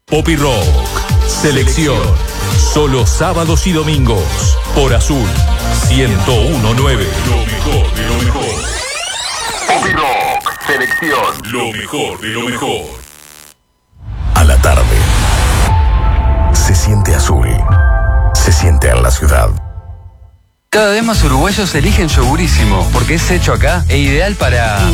Pop y Rock. Selección. Solo sábados y domingos. Por Azul 101.9. Lo mejor de lo mejor. Pop y Rock. Selección. Lo mejor de lo mejor. A la tarde. Se siente azul. Se siente en la ciudad. Cada vez más uruguayos eligen Yogurísimo porque es hecho acá e ideal para